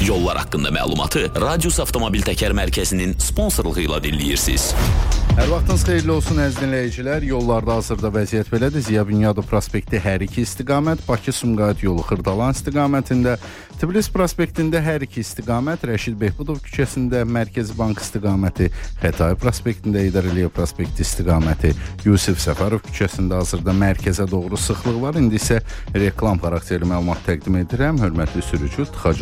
Yollar haqqında məlumatı Radius Avtomobil Təkər Mərkəzinin sponsorluğu ilə dinləyirsiniz. Hər vaxtınız xeyirli olsun əziz dinləyicilər. Yollarda hazırda vəziyyət belədir. Ziya Bünyadov prospekti hər iki istiqamət, Bakı-Sumqayıt yolu Xırdalan istiqamətində, Tbilisi prospektində hər iki istiqamət, Rəşid Behbudov küçəsində, Mərkəzi Bank istiqaməti, Xətai prospektində, Heydər Əliyev prospekti istiqaməti, Yusif Səfərov küçəsində hazırda mərkəzə doğru sıxlıq var. İndi isə reklam xarakterli məlumat təqdim edirəm. Hörmətli sürücü, tıxacı